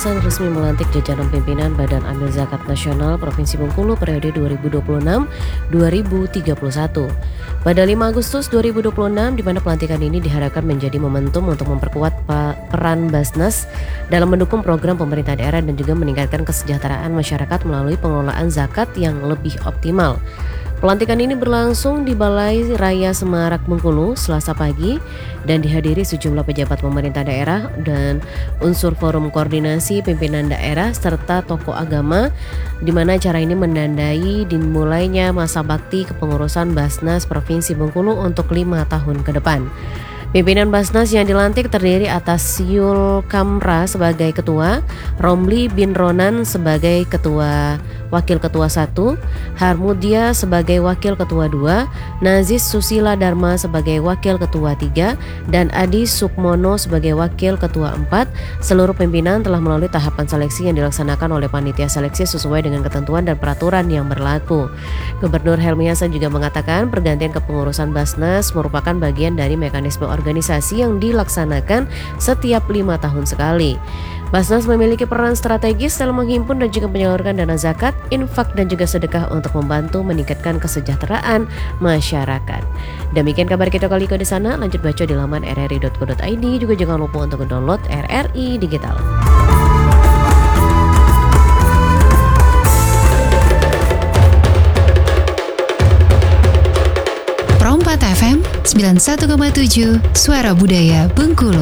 Hamiasan resmi melantik jajaran pimpinan Badan Amil Zakat Nasional Provinsi Bengkulu periode 2026-2031. Pada 5 Agustus 2026, di mana pelantikan ini diharapkan menjadi momentum untuk memperkuat peran Basnas dalam mendukung program pemerintah daerah dan juga meningkatkan kesejahteraan masyarakat melalui pengelolaan zakat yang lebih optimal. Pelantikan ini berlangsung di Balai Raya Semarak Bengkulu Selasa pagi dan dihadiri sejumlah pejabat pemerintah daerah dan unsur forum koordinasi pimpinan daerah serta tokoh agama, di mana acara ini menandai dimulainya masa bakti kepengurusan Basnas Provinsi Bengkulu untuk 5 tahun ke depan. Pimpinan Basnas yang dilantik terdiri atas Yul Kamra sebagai ketua, Romli bin Ronan sebagai wakil ketua 1, Harmudia sebagai wakil ketua 2, Nazis Susila Dharma sebagai wakil ketua 3, dan Adi Sukmono sebagai wakil ketua 4. Seluruh pimpinan telah melalui tahapan seleksi yang dilaksanakan oleh panitia seleksi sesuai dengan ketentuan dan peraturan yang berlaku. Gubernur Helmi Hasan juga mengatakan pergantian kepengurusan Basnas merupakan bagian dari mekanisme organisasi yang dilaksanakan setiap 5 tahun sekali. Basnas memiliki peran strategis dalam menghimpun dan juga menyalurkan dana zakat, infak dan juga sedekah untuk membantu meningkatkan kesejahteraan masyarakat. Demikian kabar kita kali di sana. Lanjut baca di laman rri.co.id. Juga jangan lupa untuk download RRI Digital. Pro 4 FM 91,7 Suara Budaya Bengkulu.